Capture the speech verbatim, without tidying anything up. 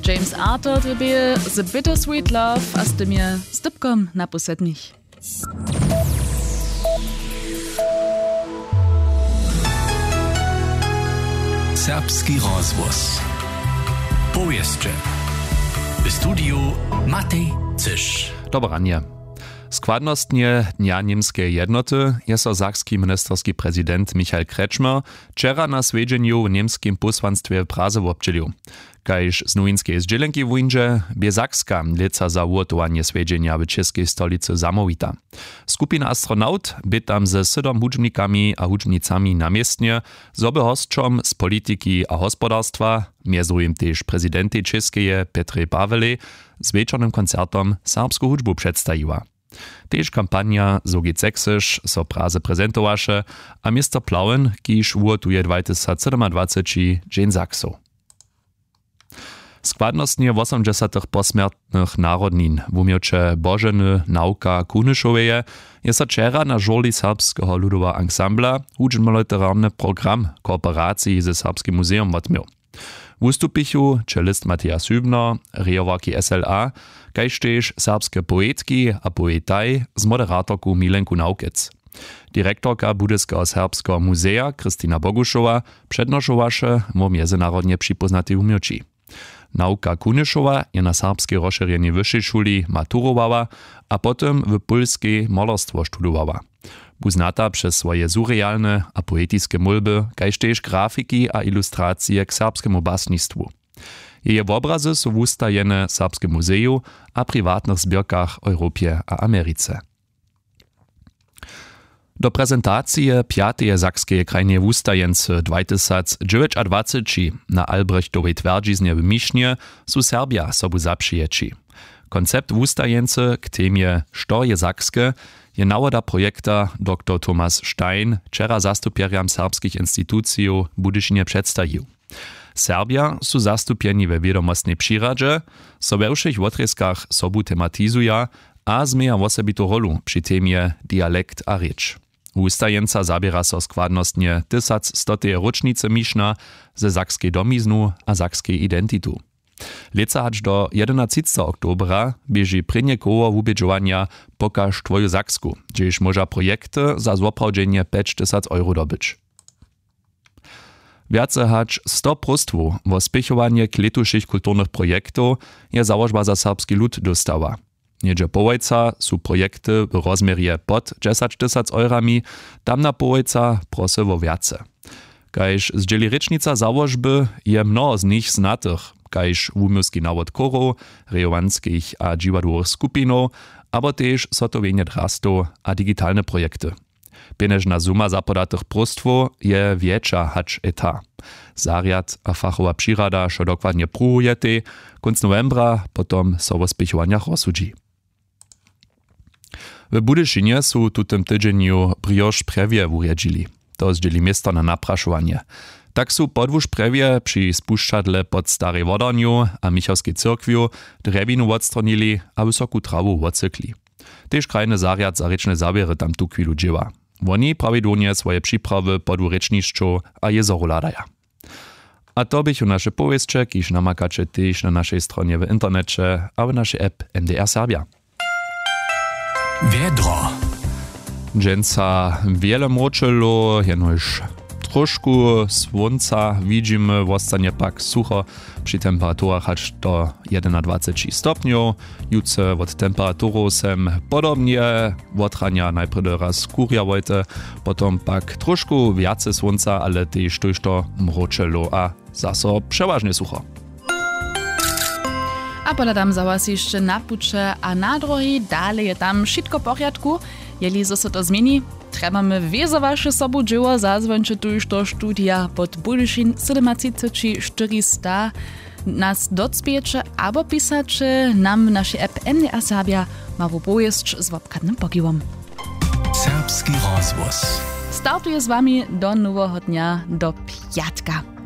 James Arthur trebie The Bittersweet Love, a z tym je z typkom na posednich. Serbski rozwoz. Powieszcze. W studiu Matej Cysz. Dobranie. Składnostnie Dnia Niemskiej Jednoty je so sakski ministerski prezydent Michael Kretschmer wczera na svedźenju w niemskim posłanstwie w Praze obdźelił. Kajż z nowinskiej zdźelenki wujnże bie Sakska leca za ugotowanie svedźenia w czeskiej stolicy zamówita. Skupina astronaut by tam ze siedom hudźbnikami a hudźbnicami namiestnie zoby hostčom z polityki a gospodarstwa, między innymi też prezydenty czeskeje Petry Pawele, z wieczornym koncertom serbsku hudźbu przedstawiła. Tež kampania Zogi Sächsisch so Praze prezentowaše a mister Plauen, kiž uotuje dwadzieścia siedem Dzień Saksu. Składnostnie osiemdziesiątych posmrtnych narodnin w umiocie Bożeny Nauka Kunyšoweje je so wczera na żoli serbskiego ludowa ansambla hudźbno-literarny program kooperacji ze Serbskim muzeum odmiał. Wustupichu cellist Matthias Hübner, rejowarki S L A, kajž tež serbske poetki a poetaj z moderatorku Milenku Naukec. Direktorka Budyskiego Serbskiego Muzeja Kristina Bogušova přednošovaše wo międzynarodnie připoznatej umioči. Nauka Kunyšova je na serbskiej rozšírenej wyższej szuli maturowała, a potem w polskiej malarstwo studowała. Uznata przez swoje surrealne a poetiskie mulby, kajž tež grafiki a ilustracje k serbskiemu basnictwu. Jeje obrazy są wustajene w Serbskim muzeju a prywatnych zbierkach w Europie a Ameryce. Do prezentacji piątej sakskiej krajnej wustajence dwa tysiące dziewiętnaście na Albrechtowej twierdziznie w Misznie są Serbia sobu zaprzyjeci. Koncept wustajence k temie Što je sakskie je nawoda projekta doktor Thomas Stein wczera zastupierjam serbskich instytucji w Budyšinie przedstawił. Serbia su zastupieni we wiedomostnej przyradzie, so we všech otreskach sobu tematizuja a zmieja osobitą rolu przy temie dialekt a rečь. Wustajenca zabiera so składnostnie tysiąc stotej rocznicy Mišna ze sakskiej domiznu a sakskiej identitu. Leca hač do jedenastego oktobra bieži prynje koło wubědžovanja Pokaż twoju Saksku, gdzież może projekty za zoprawdzenie pięć tysięcy euro dobyć. Wiace hač sto prostwów wo spěchovanie k letušich kulturnych projektów je założba za serbski lud dostała. Niedzie połojca su projekty w rozmierje pod dziesięć tysięcy eurami, tam na połojca prosy wo wiace. Kajž zdźeli rečnica założby je mnoho z nich znatych, kajž wumiowski nawod chorów, rejowanskich a dziwadłowych skupinów, aber też sotowienie drastów a digitalne projekty. Pienežna suma zapodatych prostwów je większa hač etat. Zariad a fachowa přirada šo dokładnie prujete, konc novembra potom so wo spěchowaniach rozsudzi. W Budyšinie su tutym tydźeniu brioš prewie wurjedźili. To zdźeli miasto na napraszowanie. Tak su podwóż prewie przy spuszczadle pod Starej Wodorniu a Michowskiej cyrkwiu drewinu odstronili a wysoku trawu odcykli. Tež krajny zariad za rečne zabiery tam tu chwilu dzieła. Oni prawidłownie swoje przyprawy pod rečnišću a jezoru ladaja. A to bych u nasze powieście, kiż namakacie też na naszej stronie w internecie a w naszej app M D R Serbia. Wiedro. Dżęca wiele moczylo, jenoż troszku słońca widzimy, wostanie pak sucho przy temperaturach aż do dwadzieścia stopniów. Jutce od temperatury sem podobnie, otrania najpierw raz kurjawojte, potom pak troszku więcej słońca, ale też też to mroczelo, a zaso przeważnie sucho. A podam za was jeszcze na pucze, a na drogi dalej je tam wszystko w porządku. Jeli se to zmieni, trebamy wiezowaše sobu dzieło zazwyczaj tuż to studia pod Budyšin siedemdziesiąt czterysta nas docpiecze albo pisacze nam w naszej app M D R Serbia ma wopojeść z wopkatnym pogiwom. Serbski rozwoz. Startuje z wami do nowego dnia, do piatka.